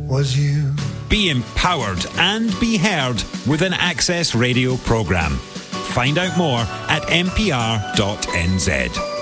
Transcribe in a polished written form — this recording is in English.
was you. Be empowered and be heard with an Access Radio programme. Find out more at mpr.nz.